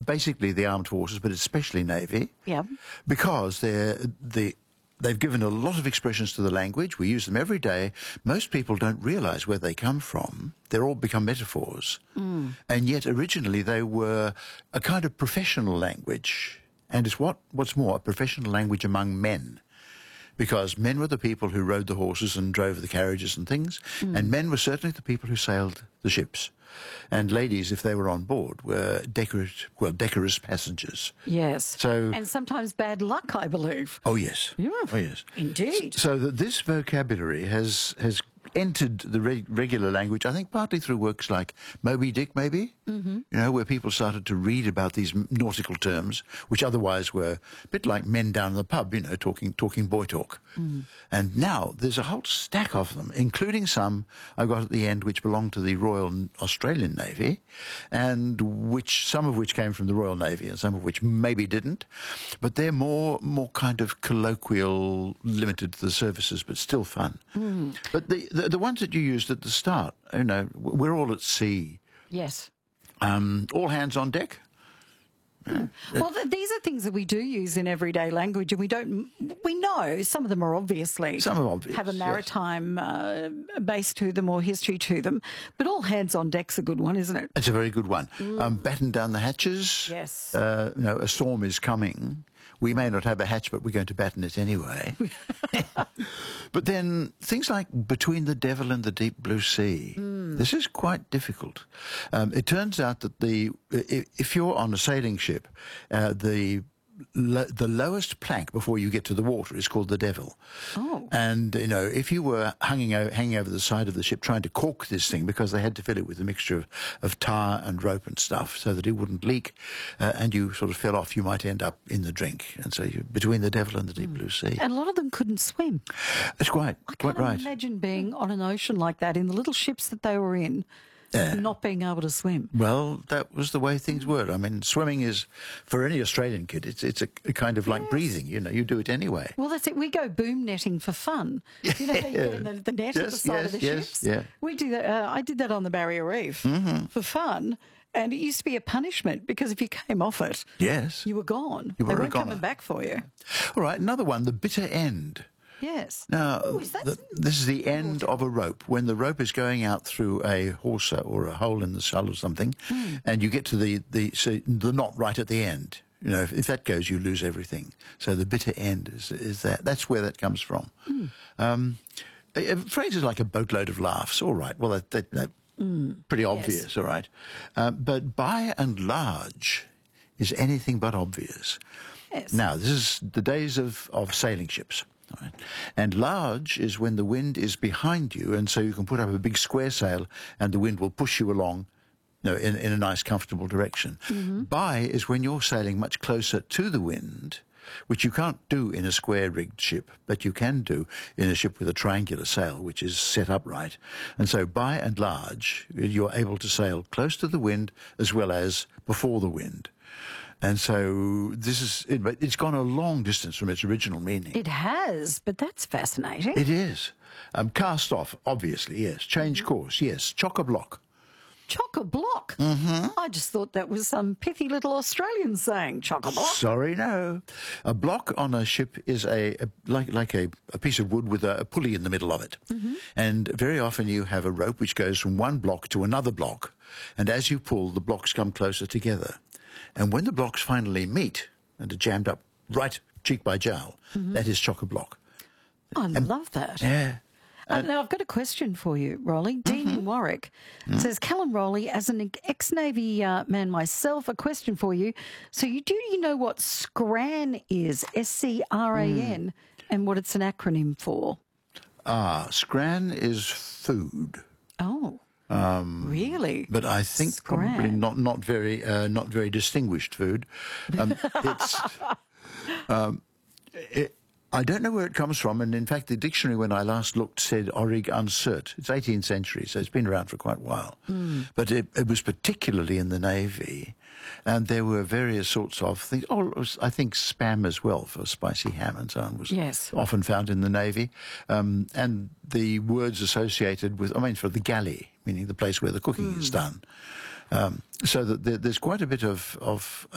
basically the armed forces, but especially Navy. Yeah. Because they've given a lot of expressions to the language. We use them every day. Most people don't realize where they come from. They're all become metaphors. And yet originally they were a kind of professional language. And it's what's more, a professional language among men. Because men were the people who rode the horses and drove the carriages and things, and men were certainly the people who sailed the ships. And ladies, if they were on board, were decorous passengers. Yes. So, and sometimes bad luck, I believe. oh yes, Yeah. oh yes, Indeed. So that this vocabulary has entered the regular language, I think partly through works like Moby Dick, maybe, you know, where people started to read about these nautical terms, which otherwise were a bit like men down in the pub, you know, talking boy talk. And now there's a whole stack of them, including some I got at the end which belonged to the Royal Australian Navy, and some of which came from the Royal Navy and some of which maybe didn't. But they're more kind of colloquial, limited to the services, but still fun. But the ones that you used at the start, you know, we're all at sea. Yes. All hands on deck. Well, these are things that we do use in everyday language, and we know some of them are obviously Some are obvious, have a yes. maritime base to them or history to them, but all hands on deck's a good one, isn't it? It's a very good one. Batten down the hatches. Yes. You know, a storm is coming. We may not have a hatch, but we're going to batten it anyway. But then things like between the devil and the deep blue sea. This is quite difficult. It turns out that if you're on a sailing ship, the lowest plank before you get to the water is called the devil. Oh. And, you know, if you were hanging over the side of the ship trying to cork this thing because they had to fill it with a mixture of tar and rope and stuff so that it wouldn't leak, and you sort of fell off, you might end up in the drink. And so you're between the devil and the deep blue sea. And a lot of them couldn't swim. It's quite I right. can't imagine being on an ocean like that in the little ships that they were in, not being able to swim. Well, that was the way things were. I mean, swimming is, for any Australian kid, it's a kind of like breathing. You know, you do it anyway. Well, that's it. We go boom netting for fun. You know how you get in the net at the side of the ships? Yeah. We do that. I did that on the Barrier Reef for fun. And it used to be a punishment because if you came off it, Yes. you were gone. You were they weren't a goner. coming back for you. All right, another one, the bitter end. Yes. Now, Oh, is that this is the end of a rope. When the rope is going out through a hawser or a hole in the hull or something, and you get to the knot right at the end. You know, if that goes, you lose everything. So the bitter end is that. That's where that comes from. Phrases like a boatload of laughs, all right. Well, that pretty obvious, all right. But by and large is anything but obvious. Yes. Now, this is the days of sailing ships. All right. And large is when the wind is behind you, and so you can put up a big square sail and the wind will push you along, you know, in a nice, comfortable direction. By is when you're sailing much closer to the wind, which you can't do in a square-rigged ship, but you can do in a ship with a triangular sail, which is set up right. And so by and large, you're able to sail close to the wind as well as before the wind. And so it's gone a long distance from its original meaning. It has, but that's fascinating. It is. Cast off, obviously, yes. Change course, yes. Chock-a-block. Chock-a-block? I just thought that was some pithy little Australian saying, chock-a-block. Sorry, no. A block on a ship is like a piece of wood with a pulley in the middle of it. And very often you have a rope which goes from one block to another block. And as you pull, the blocks come closer together. And when the blocks finally meet and are jammed up right cheek by jowl, that is chock-a-block. I love that. Yeah. Now, I've got a question for you, Rolly. Dean in Warwick says, Callum Rowley, as an ex-Navy man myself, a question for you. So do you know what SCRAN is, SCRAN, and what it's an acronym for? SCRAN is food. Oh, really? But I think SCRAN. probably not very distinguished food. I don't know where it comes from, and in fact the dictionary when I last looked said orig uncert. It's 18th century, so it's been around for quite a while. But it was particularly in the Navy, and there were various sorts of things. Oh, I think spam as well for spicy ham and so on was often found in the Navy. And the words associated with, for the galley, meaning the place where the cooking is done. So that there's quite a bit of